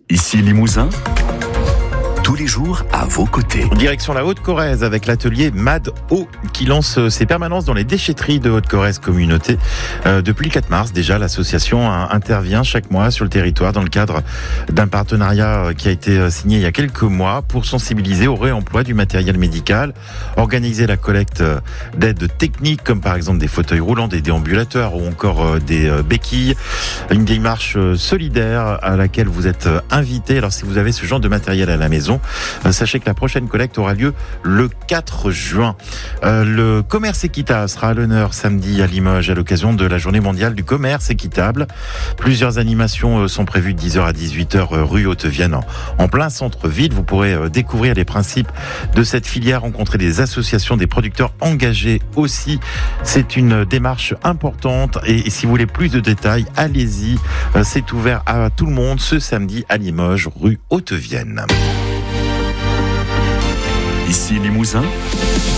Ici Limousin, tous les jours à vos côtés. Direction la Haute-Corrèze avec l'atelier MAD Eau qui lance ses permanences dans les déchetteries de Haute-Corrèze Communauté. Depuis le 4 mars déjà, l'association intervient chaque mois sur le territoire dans le cadre d'un partenariat qui a été signé il y a quelques mois pour sensibiliser au réemploi du matériel médical, organiser la collecte d'aides techniques comme par exemple des fauteuils roulants, des déambulateurs ou encore des béquilles. Une démarche solidaire à laquelle vous êtes invité. Alors si vous avez ce genre de matériel à la maison, sachez que la prochaine collecte aura lieu le 4 juin. Le commerce équitable sera à l'honneur samedi à Limoges à l'occasion de la journée mondiale du commerce équitable. Plusieurs animations sont prévues de 10h à 18h rue Haute-Vienne en plein centre-ville. Vous pourrez découvrir les principes de cette filière, rencontrer des associations, des producteurs engagés aussi. C'est une démarche importante et si vous voulez plus de détails, allez-y. C'est ouvert à tout le monde ce samedi à Limoges, rue Haute-Vienne. Ici Limousin.